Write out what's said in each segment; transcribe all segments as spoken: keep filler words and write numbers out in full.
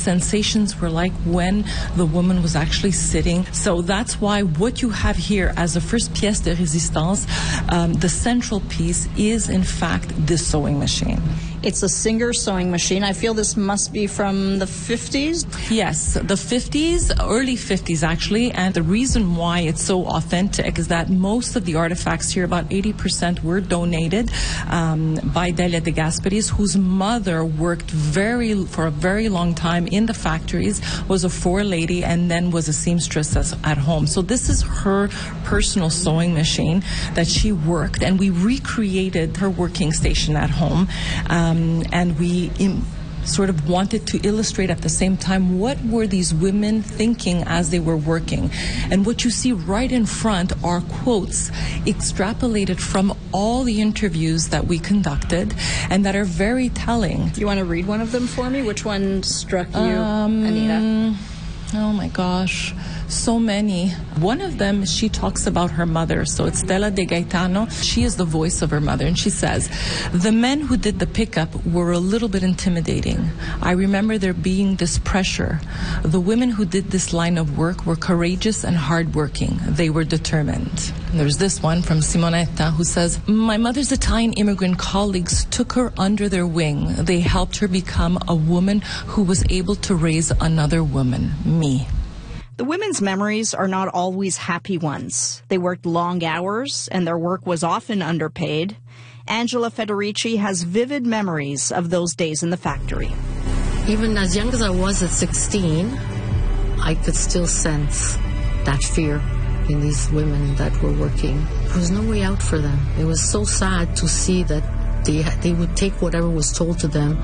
sensations were like when the woman was actually sitting. So that's why what you have here as the first pièce de résistance, um, the central piece is in fact this sewing machine. It's a Singer sewing machine. I feel this must be from the fifties? Yes, the fifties, early fifties actually, and the reason why it's so authentic is that most of the artifacts here, about eighty percent, were donated um, by Delia de Gasperis, whose mother worked very for a very long time in the factories, was a forelady, and then was a seamstress as, at home. So this is her personal sewing machine that she worked, and we recreated her working station at home. Um, Um, and we in, sort of wanted to illustrate at the same time what were these women thinking as they were working. And what you see right in front are quotes extrapolated from all the interviews that we conducted and that are very telling. You want to read one of them for me? Which one struck you, um, Anita? Oh my gosh, so many. One of them, she talks about her mother. So it's Stella de Gaetano. She is the voice of her mother. And she says, the men who did the pickup were a little bit intimidating. I remember there being this pressure. The women who did this line of work were courageous and hardworking. They were determined. And there's this one from Simonetta who says, my mother's Italian immigrant colleagues took her under their wing. They helped her become a woman who was able to raise another woman, me. The women's memories are not always happy ones. They worked long hours, and their work was often underpaid. Angela Federici has vivid memories of those days in the factory. Even as young as I was at sixteen, I could still sense that fear in these women that were working. There was no way out for them. It was so sad to see that they they would take whatever was told to them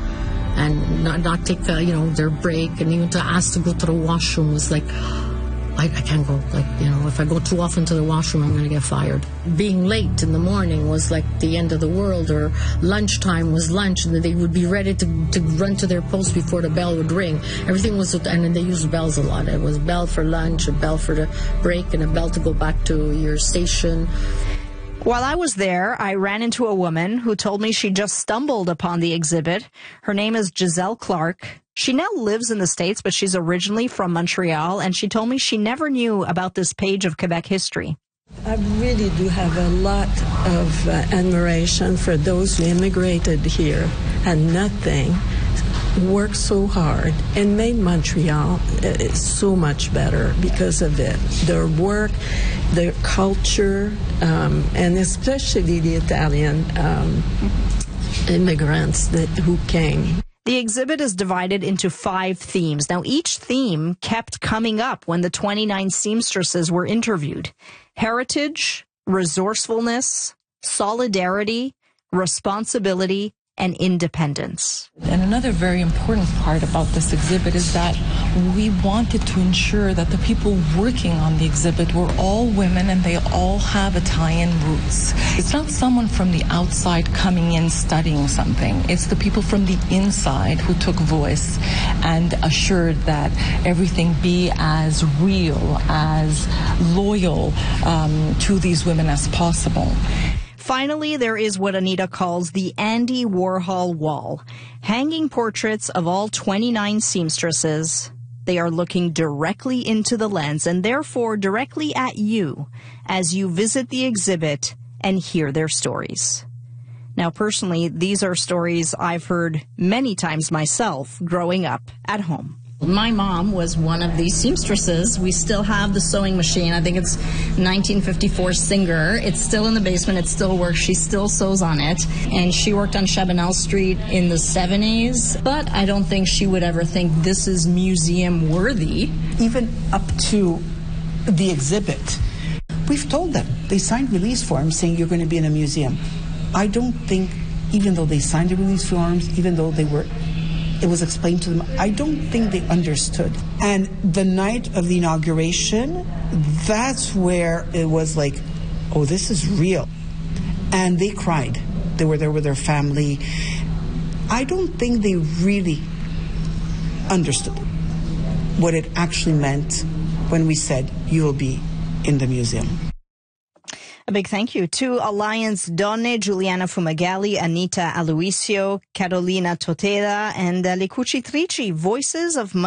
and not, not take, uh, you know, their break, and even to ask to go to the washroom was like, I, I can't go. Like, you know, if I go too often to the washroom, I'm going to get fired. Being late in the morning was like the end of the world, or lunchtime was lunch, and they would be ready to, to run to their post before the bell would ring. Everything was, and then they used bells a lot. It was a bell for lunch, a bell for the break, and a bell to go back to your station. While I was there, I ran into a woman who told me she just stumbled upon the exhibit. Her name is Giselle Clark. She now lives in the States, but she's originally from Montreal, and she told me she never knew about this page of Quebec history. I really do have a lot of uh, admiration for those who immigrated here and nothing, worked so hard, and made Montreal uh, so much better because of it. Their work, their culture, um, and especially the Italian um, immigrants that who came. The exhibit is divided into five themes. Now, each theme kept coming up when the twenty-nine seamstresses were interviewed. Heritage, resourcefulness, solidarity, responsibility, and independence. And another very important part about this exhibit is that we wanted to ensure that the people working on the exhibit were all women and they all have Italian roots. It's not someone from the outside coming in studying something. It's the people from the inside who took voice and assured that everything be as real, as loyal um, to these women as possible. Finally, there is what Anita calls the Andy Warhol wall, hanging portraits of all twenty-nine seamstresses. They are looking directly into the lens and therefore directly at you as you visit the exhibit and hear their stories. Now, personally, these are stories I've heard many times myself growing up at home. My mom was one of these seamstresses. We still have the sewing machine. I think it's nineteen fifty-four Singer. It's still in the basement. It still works. She still sews on it. And she worked on Chabanel Street in the seventies. But I don't think she would ever think this is museum worthy. Even up to the exhibit, we've told them. They signed release forms saying you're going to be in a museum. I don't think, even though they signed the release forms, even though they were it was explained to them, I don't think they understood. And the night of the inauguration, that's where it was like, oh, this is real. And they cried. They were there with their family. I don't think they really understood what it actually meant when we said, you will be in the museum. A big thank you to Alliance Donne, Giuliana Fumagalli, Anita Aloisio, Carolina Toteda, and uh, Le Cucitrici, voices of